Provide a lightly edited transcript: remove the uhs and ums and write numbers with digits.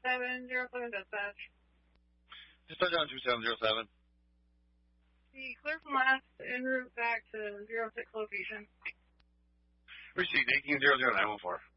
2707 dispatch. Dispatch on 2707. The clear from last en route back to 06 location. Received 1800-914.